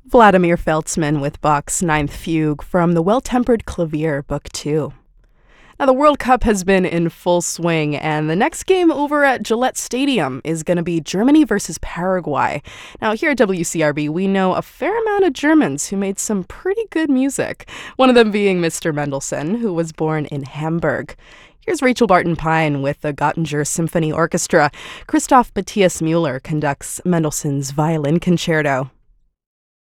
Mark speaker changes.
Speaker 1: Vladimir Feltzman with Bach's Ninth Fugue from the Well-Tempered Clavier, Book 2. Now, the World Cup has been in full swing, and the next game over at Gillette Stadium is going to be Germany versus Paraguay. Now, here at WCRB, we know a fair amount of Germans who made some pretty good music, one of them being Mr. Mendelssohn, who was born in Hamburg. Here's Rachel Barton Pine with the Göttinger Symphony Orchestra. Christoph Matthias Müller conducts Mendelssohn's Violin Concerto.